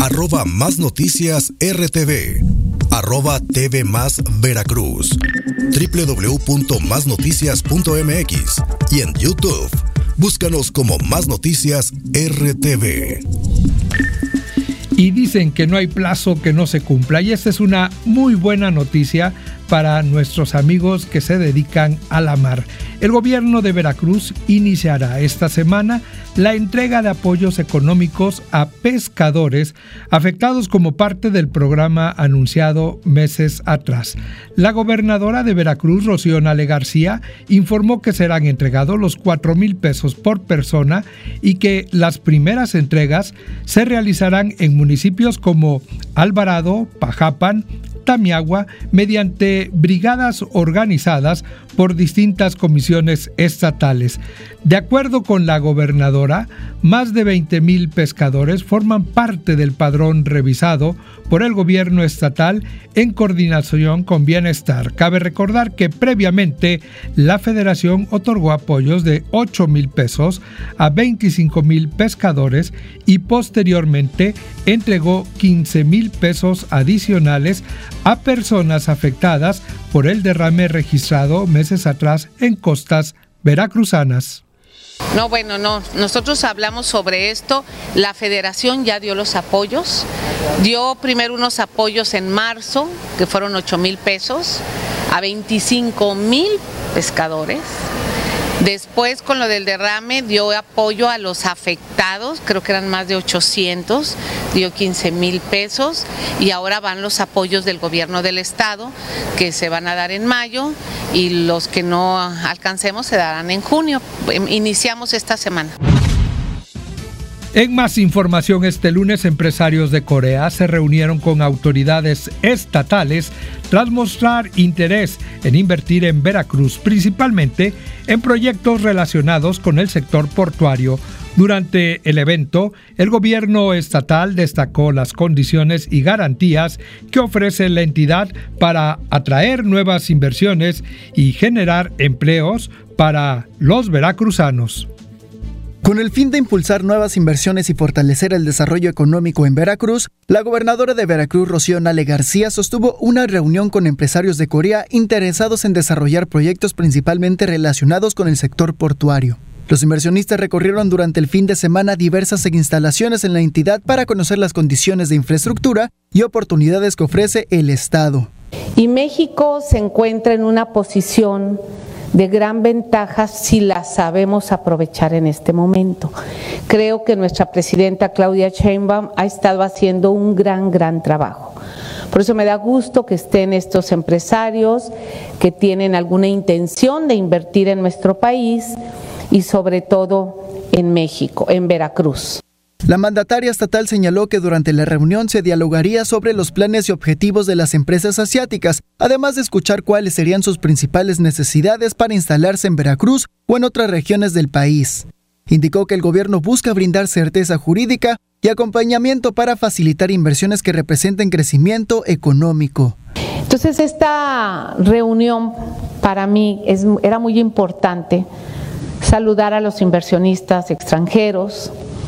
@Más Noticias RTV, @TV Más Veracruz, www.masnoticias.mx y en YouTube. Búscanos como Más Noticias RTV. Y dicen que no hay plazo que no se cumpla, y esta es una muy buena noticia para nuestros amigos que se dedican a la mar. El gobierno de Veracruz iniciará esta semana la entrega de apoyos económicos a pescadores afectados como parte del programa anunciado meses atrás. La gobernadora de Veracruz, Rocío Nale García, informó que serán entregados los 4,000 pesos por persona y que las primeras entregas se realizarán en municipios como Alvarado, Pajapan, Tamiagua, mediante brigadas organizadas por distintas comisiones estatales. De acuerdo con la gobernadora, más de 20,000 pescadores forman parte del padrón revisado por el gobierno estatal en coordinación con Bienestar. Cabe recordar que previamente la federación otorgó apoyos de 8,000 pesos a 25,000 pescadores y posteriormente entregó 15,000 pesos adicionales a personas afectadas por el derrame registrado meses atrás en costas veracruzanas. No, nosotros hablamos sobre esto, la federación ya dio los apoyos, dio primero unos apoyos en marzo, que fueron 8,000 pesos, a 25,000 pescadores. Después, con lo del derrame, dio apoyo a los afectados, creo que eran más de 800, dio 15,000 pesos, y ahora van los apoyos del gobierno del estado, que se van a dar en mayo, y los que no alcancemos se darán en junio. Iniciamos esta semana. En más información, este lunes empresarios de Corea se reunieron con autoridades estatales tras mostrar interés en invertir en Veracruz, principalmente en proyectos relacionados con el sector portuario. Durante el evento, el gobierno estatal destacó las condiciones y garantías que ofrece la entidad para atraer nuevas inversiones y generar empleos para los veracruzanos. Con el fin de impulsar nuevas inversiones y fortalecer el desarrollo económico en Veracruz, la gobernadora de Veracruz, Rocío Nale García, sostuvo una reunión con empresarios de Corea interesados en desarrollar proyectos principalmente relacionados con el sector portuario. Los inversionistas recorrieron durante el fin de semana diversas instalaciones en la entidad para conocer las condiciones de infraestructura y oportunidades que ofrece el Estado. Y México se encuentra en una posición de gran ventaja si la sabemos aprovechar en este momento. Creo que nuestra presidenta Claudia Sheinbaum ha estado haciendo un gran trabajo. Por eso me da gusto que estén estos empresarios que tienen alguna intención de invertir en nuestro país y sobre todo en México, en Veracruz. La mandataria estatal señaló que durante la reunión se dialogaría sobre los planes y objetivos de las empresas asiáticas, además de escuchar cuáles serían sus principales necesidades para instalarse en Veracruz o en otras regiones del país. Indicó que el gobierno busca brindar certeza jurídica y acompañamiento para facilitar inversiones que representen crecimiento económico. Entonces, esta reunión para mí era muy importante. Saludar a los inversionistas extranjeros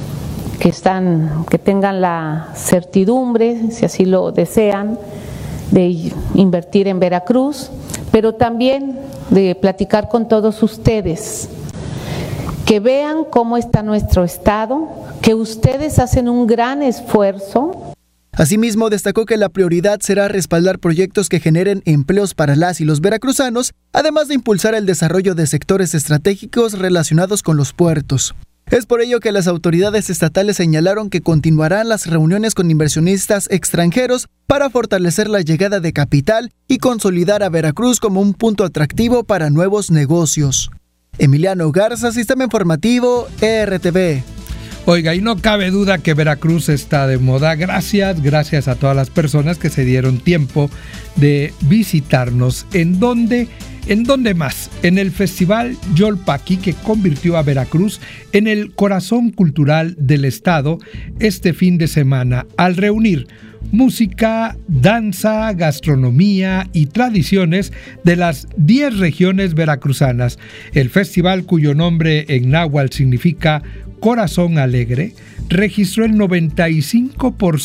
que tengan la certidumbre, si así lo desean, de invertir en Veracruz, pero también de platicar con todos ustedes, que vean cómo está nuestro estado, que ustedes hacen un gran esfuerzo. Asimismo, destacó que la prioridad será respaldar proyectos que generen empleos para las y los veracruzanos, además de impulsar el desarrollo de sectores estratégicos relacionados con los puertos. Es por ello que las autoridades estatales señalaron que continuarán las reuniones con inversionistas extranjeros para fortalecer la llegada de capital y consolidar a Veracruz como un punto atractivo para nuevos negocios. Emiliano Garza, Sistema Informativo, RTV. Oiga, y no cabe duda que Veracruz está de moda. Gracias a todas las personas que se dieron tiempo de visitarnos. ¿En dónde más? En el Festival Yolpaqui, que convirtió a Veracruz en el corazón cultural del estado este fin de semana, al reunir música, danza, gastronomía y tradiciones de las 10 regiones veracruzanas. El festival, cuyo nombre en náhuatl significa Corazón Alegre, registró el 95%